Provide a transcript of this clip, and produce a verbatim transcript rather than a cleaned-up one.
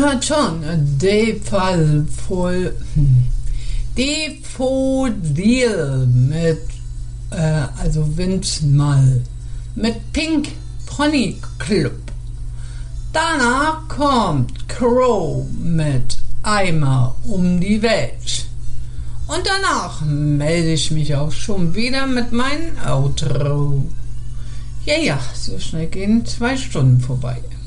hört schon, Defal voll, Defodil mit, äh, also Windmal, mit Pink Pony Club. Danach kommt Crow mit Eimer um die Welt. Und danach melde ich mich auch schon wieder mit meinem Outro. Ja, ja, so schnell gehen zwei Stunden vorbei.